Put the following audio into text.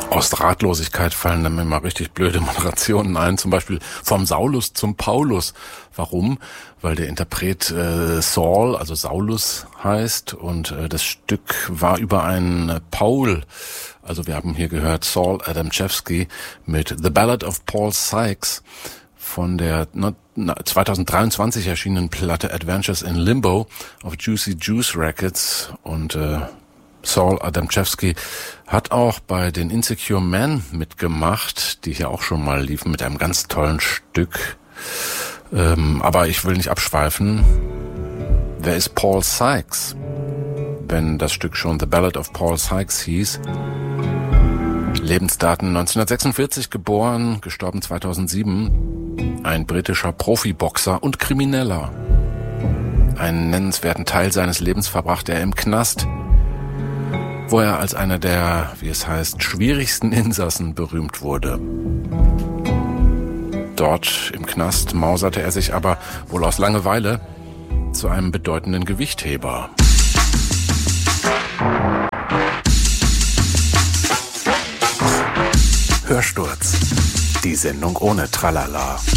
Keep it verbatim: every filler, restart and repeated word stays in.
Aus Ratlosigkeit fallen dann mir mal richtig blöde Moderationen ein, zum Beispiel vom Saulus zum Paulus. Warum? Weil der Interpret äh, Saul, also Saulus heißt, und äh, das Stück war über einen äh, Paul. Also wir haben hier gehört Saul Adamczewski mit The Ballad of Paul Sykes von der zwanzig dreiundzwanzig erschienenen Platte Adventures in Limbo auf Juicy Juice Records. Und äh, Saul Adamczewski hat auch bei den Insecure Men mitgemacht, die hier auch schon mal liefen mit einem ganz tollen Stück. Ähm, aber ich will nicht abschweifen. Wer ist Paul Sykes? Wenn das Stück schon The Ballad of Paul Sykes hieß. Lebensdaten neunzehnhundertsechsundvierzig geboren, gestorben zweitausendsieben. Ein britischer Profiboxer und Krimineller. Einen nennenswerten Teil seines Lebens verbrachte er im Knast, wo er als einer der, wie es heißt, schwierigsten Insassen berühmt wurde. Dort im Knast mauserte er sich aber, wohl aus Langeweile, zu einem bedeutenden Gewichtheber. Hörsturz. Die Sendung ohne Tralala.